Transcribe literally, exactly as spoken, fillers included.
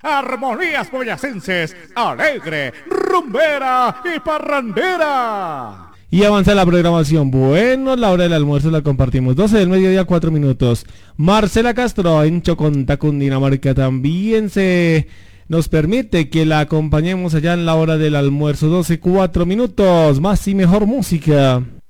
Armonías boyacenses, alegre, rumbera y parrandera. Y avanza la programación. Bueno, la hora del almuerzo la compartimos. doce del mediodía, cuatro minutos. Marcela Castro en Chocontá, Cundinamarca, también se nos permite que la acompañemos allá en la hora del almuerzo. doce, cuatro minutos. Más y mejor música.